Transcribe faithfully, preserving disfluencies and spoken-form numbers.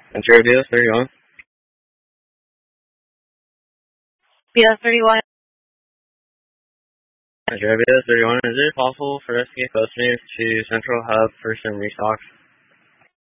Ontario B S thirty-one. B S thirty-one. Ontario B S thirty-one. Is it possible for us to get customers to Central Hub for some restocks?